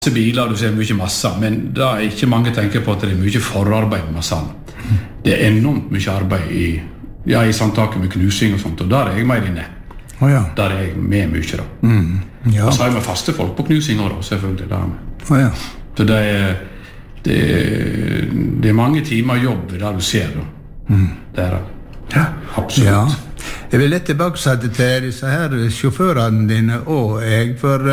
biler, du ser mye masser, men da ikke mange tenker på at det mye forarbeid med massene. Det enormt mye arbeid i sandtaket med knusing og sånt, og der jeg mer inne. Der jeg med mye da. Og så vi faste folk på knusing også, selvfølgelig. Der. Så det mange timer jobb der du ser da. Det det. Absolutt. Jeg vil litt tilbake til disse her sjåførene dine og jeg, for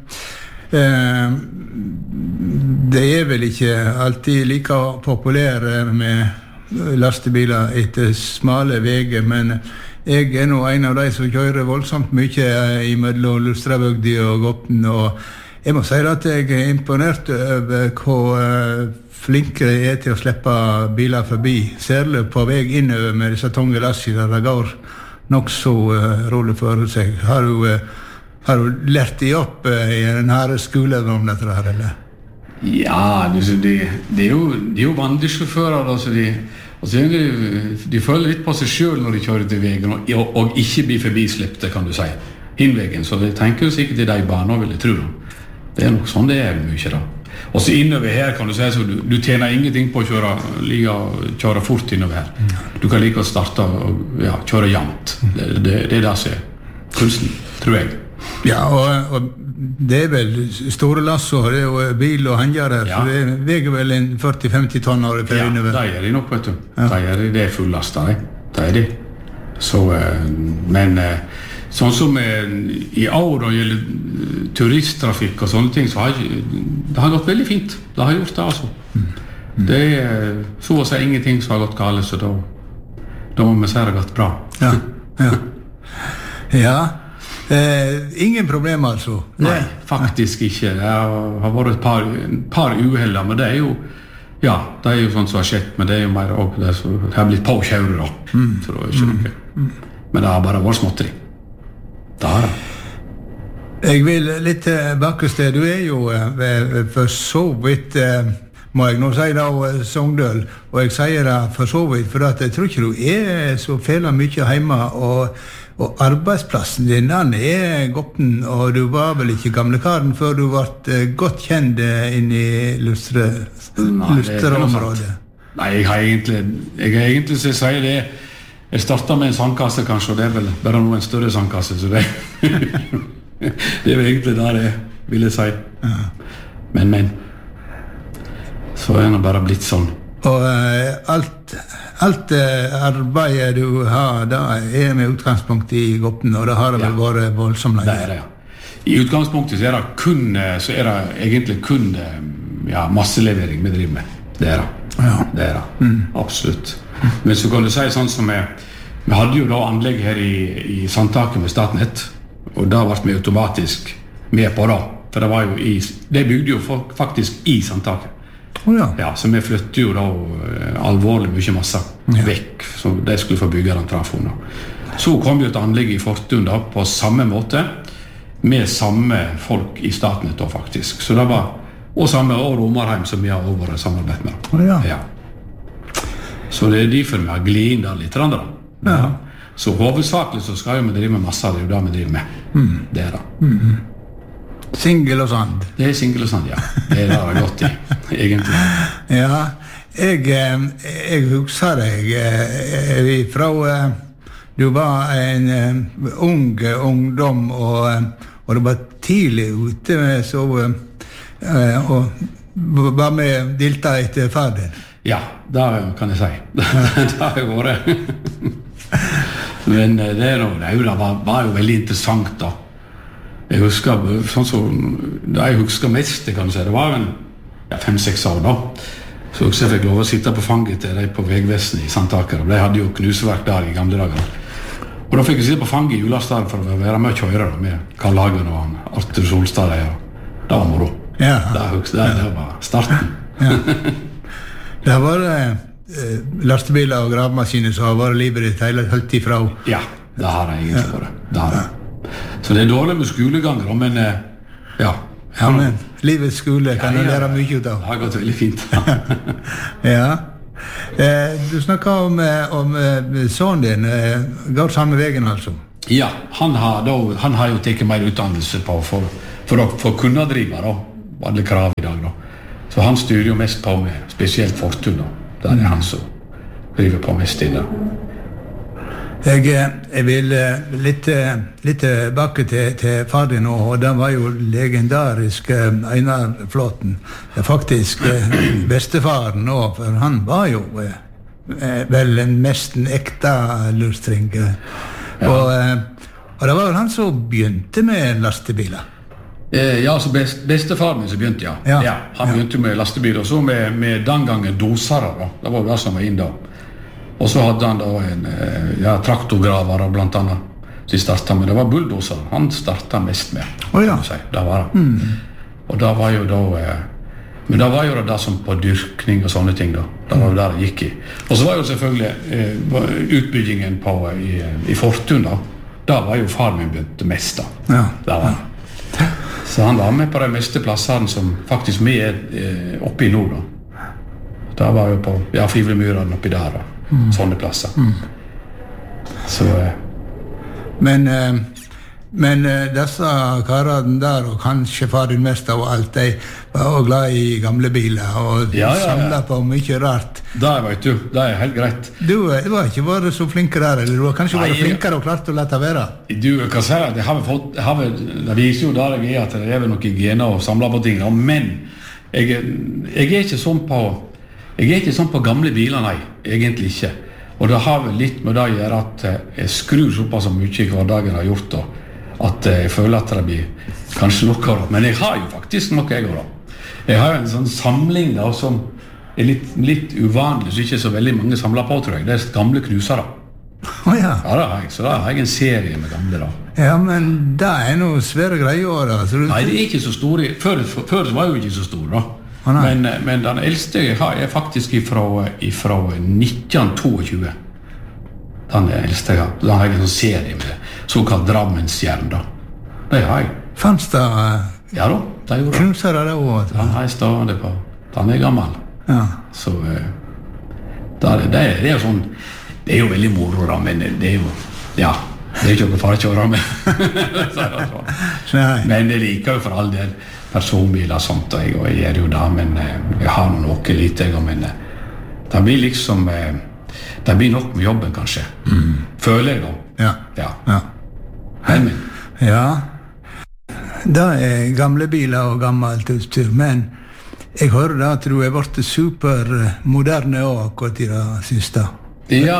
det vel ikke alltid like populære med lastebiler etter smale veger, men jeg nå en av de som kjører voldsomt mye i mellom Lustravøgdi og Gopten, og jeg må si at jeg imponert over hvor flinke de til å slippe biler forbi, særlig på vei innover med disse tunge lasser der det går nok så rolig for seg. Har du lært de opp i den her skolen om dette her, eller? Ja, det jo vanlige sjåfører, altså de føler litt på seg selv når de kjører til veien, og ikke blir forbislippte, kan du si, hinvegen, så de tenker jo sikkert i de baner, vil jeg tro. Det nok sånn det mye da. Og så innover her kan du si, så du tjener ingenting på å kjøre fort innover her. Du kan like å starte og kjøre jevnt. Det det som kunsten, tror jeg. Ja, og det vel store lasso, det jo bil og handjere, så det veger vel en 40-50 tonn av det innover. Ja, det de nok, vet du. Det fulllastet, det de. Så, men sånn som i år når det gjelder turisttrafikk og sånne ting, så det har gått veldig fint. Det har gjort det, altså. Det så å si ingenting som har gått galt, så da må vi si det gått bra. Ja. Ingen problem, altså? Nei, faktisk ikke. Det har vært et par uheller, men det jo det jo sånt som har skjedd, men det jo mer også det som har blitt påkjøret da. Så det ikke noe. Men det har bare vært småtteri. Det har det. Jeg vil litt tilbake til, du jo for så vidt, må jeg nå si da, Sogndøl, og jeg sier det for så vidt, for at jeg tror ikke du så fela mye hjemme, og arbeidsplassen din, den Gopten, og du var vel ikke gamlekaren før du ble godt kjent inn i Lusterområdet? Nei, jeg egentlig så sier det, jeg startet med en sandkasse kanskje, og det vel bare noe en større sandkasse, så det det egentlig der jeg ville si. Men så det bare blitt sånn. Og alt arbeidet du har, da med utgangspunkt i Gopten, og det har det vel vært voldsomt lenge? Det det, I utgangspunktet så det egentlig kun masselevering vi driver med. Det det. Absolutt. Men så kan du si sånn som vi hadde jo da anlegg her i Sandtaket med Statnett, og da ble vi automatisk med på det, for det var jo det bygde jo faktisk i Sandtaket. Så vi flyttet jo da alvorlig mye masse vekk, så de skulle få bygge den trafoen. Så kom jo et anlegg i Fortun da, på samme måte, med samme folk i Statnett da faktisk. Så det var, og samme Romarheim som vi har over samarbeid med. Så det derfor vi har glidd inn der litt andre. Så hovedsakelig så skal vi drive med masse, det jo det vi driver med. Det da. Singel og sand? Det singel og sand, ja. Det har jeg gått i, egentlig. Ja, jeg husker deg fra du var en ungdom, og du var tidlig ute med så, og var med dilta etter faderen. Ja, det kan jeg si. Det har jeg vært. Men det var jo veldig interessant da. Jeg husker, sånn som det jeg husker mest, kan du si, det var 5-6 år da. Så jeg fikk lov å sitte på fanget til de på Vegvesenet i Sandtaker, og de hadde jo knuseverk der i gamle dager. Og da fikk jeg sitte på fanget i julestaden for å være med å kjøre da, med Karl Hagen og Arthur Solstad, og det var moro. Det var starten. Det har vært lastebiler og gravemaskiner som har vært livet ditt hele hølt ifra. Ja, det har det egentlig vært. Det har det. Så det dårlig med skoleganger, men men livets skole kan du lære mye ut av. Det har gått veldig fint. Du snakket om sønnen din, går samme veien altså? Ja, han har jo tatt mer utdannelse på for å kunne drive da. alle krav I dag da. Så han styrer jo mest på med spesielt Fortuna. Der han som driver på mest I det. Jeg vil litt tilbake til far din, og den var jo legendarisk Einar Flåten. Det faktisk bestefaren nå, for han var jo vel en nesten ekte lurstring. Ja. Og det var vel han som begynte med lastebiler. Ja, så bestefaren min som begynte, ja. Ja, han begynte med lastebiler, og så med den gangen dosere da. Det var jo det som var inn da. Og så hadde han da en traktorgraver blant annet som startet med. Det var bulldoser. Han startet mest med. Ja. Det var det. Og da var jo da... Men da var jo det som på dyrkning og sånne ting da. Det var jo der det gikk I. Og så var jo selvfølgelig utbyggingen I Fortuna. Da var jo far min begynte mest da. Ja. Det var det. Så han var med på de meste plassene som faktisk vi oppe I nord da. Da var jo på Fivlemyrene oppi der da. Sånne plasser. Så Men disse karene der, og kanskje faren mest av alt, de var også glad I gamle biler og samlet på mye rart. Det vet du, det helt greit. Du var ikke vært så flinke der, eller du har kanskje vært flinkere og klart å lette være? Du kan si at det viser jo der jeg at det noen gener og samler på ting, men jeg ikke sånn på Jeg ikke sånn på gamle biler, nei, egentlig ikke. Og det har vel litt med det å gjøre at jeg skrur såpass mye I hverdagen har gjort da, at jeg føler at det blir kanskje noe av det. Men jeg har jo faktisk noe jeg har da. Jeg har jo en sånn samling da, som litt uvanlig, så ikke så veldig mange samler på, tror jeg. Det gamle knusere. Ja, det har jeg. Så da har jeg en serie med gamle da. Ja, men det noe svære greier da. Nei, det ikke så store. Før var jo ikke så stor da. Men den eldste jeg har faktisk ifra 1922. Den eldste jeg har. Da har jeg en sånn serie med såkalt Drammensjern da. Det har jeg. Fanns det? Ja da, det gjorde det. Knusere det også? Den har jeg stående på. Den gammel. Ja. Så det jo sånn, det jo veldig moro da, men det jo, ja, det ikke noe far å kjøre med. Men det liker jo for all del personbiler og sånt, og jeg gjør jo det, men jeg har noe lite, men det blir liksom, det blir nok med jobben kanskje. Føler jeg da. Ja. Helmen. Ja. Det gamle biler og gammelt utstyr, men jeg hører da at du vært supermoderne også akkurat I det siste. Ja,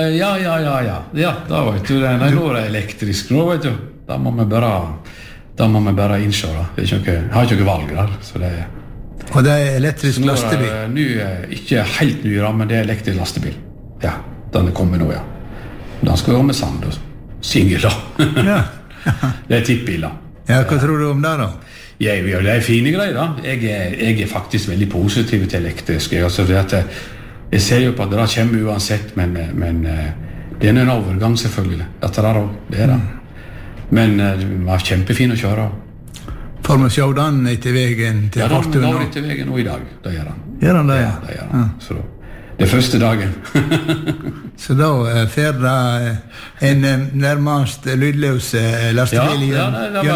da vet du, nå det elektrisk, nå vet du, da må vi bare innse da. Jeg har ikke noe valg der, så det Og det elektrisk lastebil? Ikke helt ny da, men det elektrisk lastebil. Ja, den kommet nå, ja. Den skal være med sand og singel da. Ja. Det tippbiler. Ja, hva tror du om det da? Ja, det fine greier da. Jeg faktisk veldig positiv til elektrisk. Jeg ser jo på at det kommer uansett, men det en overgang selvfølgelig. Dette der også, det det. Men det var kjempefin å kjøre. Får man se den etter veien til Fortuna? Ja, den går etter veien nå I dag. Da gjør han. Gjør han det? Ja, det gjør han. Så det første dagen. Så da fer det en nærmest lydløs lastebil? Ja,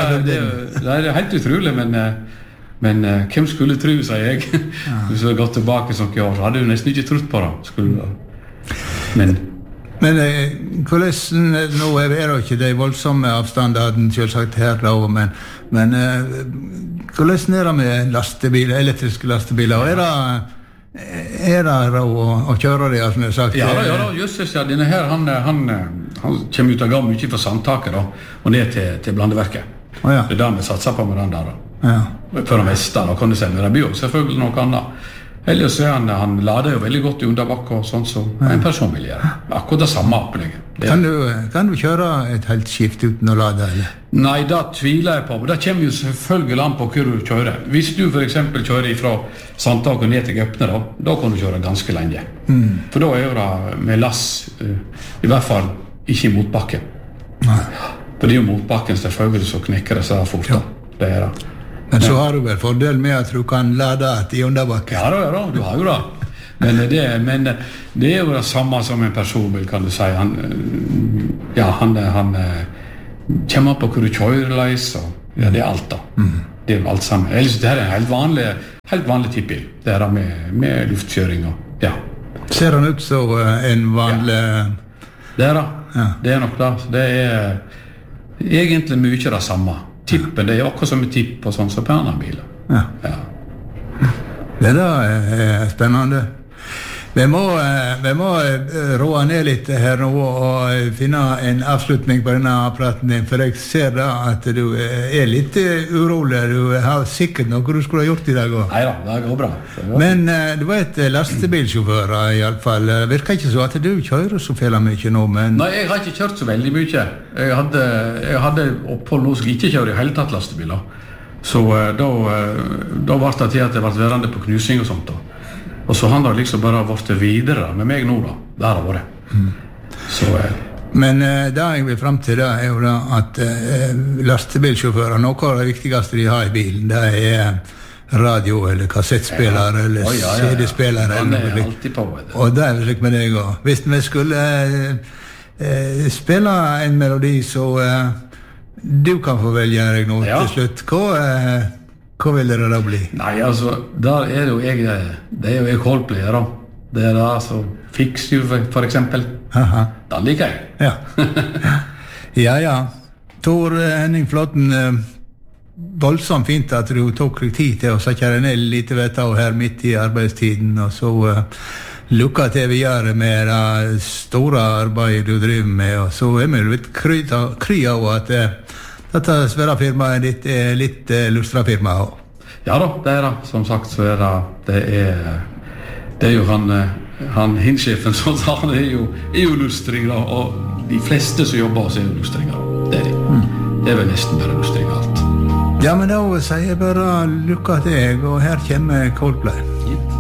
det helt utrolig, men hvem skulle tro, sier jeg. Hvis jeg har gått tilbake som år, så hadde jeg nesten ikke trodd på det. Men hvordan, nå det ikke de voldsomme avstandene selvsagt her da, men hvordan det med lastebiler, elektriske lastebiler? Det å kjøre det, som jeg har sagt? Ja, Jøsses, ja, denne her, han kommer ut av gammel mye fra sandtaket da, og ned til blandeverket. Ja. Det der vi satser på med den der da. Ja. For det meste, da kan du si, men det blir jo selvfølgelig noe annet. Ellers han lader jo veldig godt I underbakke og sånn som en person vil gjøre. Akkurat det samme opplegget. Kan du kjøre et helt skift uten å lade, eller? Nei, det tviler jeg på, men det kommer jo selvfølgelig an på hvor du kjører. Hvis du for eksempel kjører fra Sandtak og ned til Gøpne, da kan du kjøre ganske lenge. For da jo det med lass, I hvert fall ikke I motbakken. Nei. For det jo motbakken selvfølgelig så knekker det seg fort. Ja. Det det. Men så har du vel fordel med at du kan lade I underbakken? Ja, du har jo det. Men det jo det samme som en personbil, kan du si. Han kommer på hvor du kjører leis, og det alt da. det er jo alt sammen. Det her er en helt vanlig tipbil. Det her med luftkjøring og, ja. Ser han ut som en vanlig... Ja. Det er da. Ja. Det er nok da. Det er egentlig mye det samme. Tippen, det er akkurat som med tipp og sånn som på andre biler. Ja. Ja. Det der er spennende. Vi må roe ned litt her nå og finne en avslutning på denne praten din, for jeg ser da at du er litt urolig. Du har sikkert noe du skulle ha gjort I dag også. Neida, det går bra. Men du vet, lastebilsjåfør I alle fall, virker ikke så at du kjører så fælt mye nå, men... Nei, jeg har ikke kjørt så veldig mye. Jeg hadde opphold nå som ikke kjører I hele tatt lastebiler. Så da var det til at jeg ble værende på knusing og sånt da. Og så han da liksom bare vært videre med meg nå da. Det har det vært. Så... Men det jeg vil frem til da, jo da at lastebilsjåfører, noe av det viktigste de har I bilen, det radio eller kassettspiller eller CD-spiller. Han alltid på. Og det slik med deg også. Hvis vi skulle spille en melodi, så du kan få velge deg nå til slutt. Hva vil det da bli? Nei, altså, der det jo jeg Coldplay da. Det det altså Fix You for eksempel. Aha. Da liker jeg. Ja. Ja. Tor Henning Flåten, voldsomt fint at du tok deg tid til å sette deg ned litt vedtak her midt I arbeidstiden, og så lukka til vi gjør med det store arbeidet du driver med, og så vi litt kry av at dette svære firmaet ditt litt lustra firma også. Ja da, det det. Som sagt så det er jo han hinsjefen som sa, han er jo lustringer, og de fleste som jobber hos jo lustringer. Det de. Det vel nesten bare lustringer alt. Ja, men da sier jeg bare lukka til deg, og her kommer Coldplay.